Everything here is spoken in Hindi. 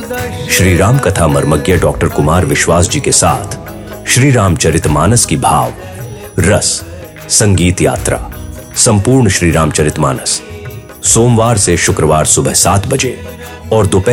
श्री राम कथा मर्मज्ञ डॉक्टर कुमार विश्वास जी के साथ श्री रामचरितमानस की भाव रस संगीत यात्रा संपूर्ण श्री रामचरितमानस सोमवार से शुक्रवार सुबह 7 बजे और दोपहर